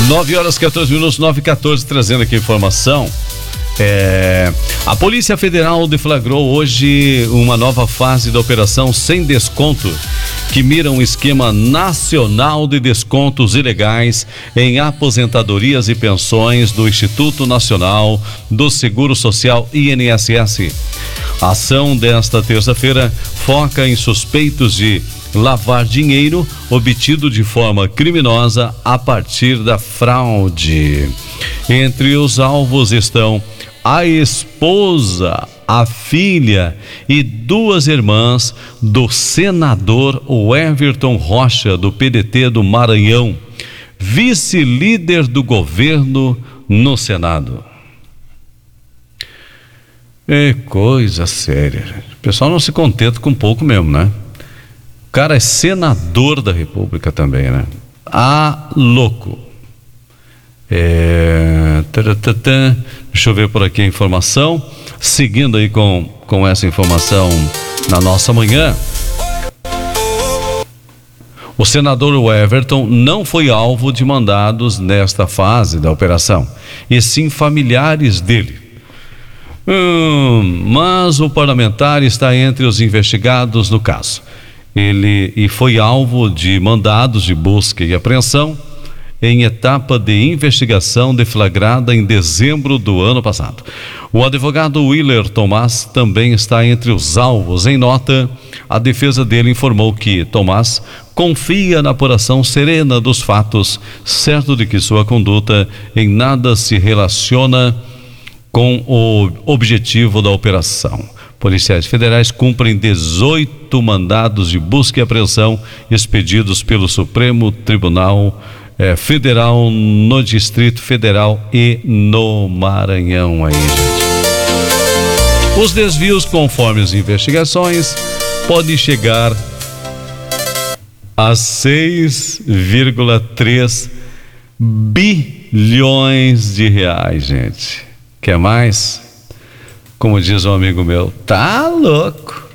9h14, 9h14, trazendo aqui informação. A Polícia Federal deflagrou hoje uma nova fase da Operação Sem Desconto, que mira um esquema nacional de descontos ilegais em aposentadorias e pensões do Instituto Nacional do Seguro Social, INSS. A ação desta terça-feira foca em suspeitos de lavar dinheiro obtido de forma criminosa a partir da fraude. Entre os alvos estão a esposa, a filha e 2 irmãs do senador Everton Rocha, do PDT do Maranhão, vice-líder do governo no Senado. É coisa séria. O pessoal não se contenta com pouco mesmo, né? O cara é senador da República também, né? Louco. Deixa eu ver por aqui a informação. Seguindo aí com essa informação na nossa manhã. O senador Everton não foi alvo de mandados nesta fase da operação, e sim familiares dele. Mas o parlamentar está entre os investigados no caso. Ele foi alvo de mandados de busca e apreensão em etapa de investigação deflagrada em dezembro do ano passado. O advogado Willer Tomás também está entre os alvos. Em nota, a defesa dele informou que Tomás confia na apuração serena dos fatos, certo de que sua conduta em nada se relaciona com o objetivo da operação. Policiais federais cumprem 18 mandados de busca e apreensão expedidos pelo Supremo Tribunal Federal no Distrito Federal e no Maranhão aí, gente. Os desvios, conforme as investigações, podem chegar a 6,3 bilhões de reais, gente. Quer mais? Como diz um amigo meu, tá louco.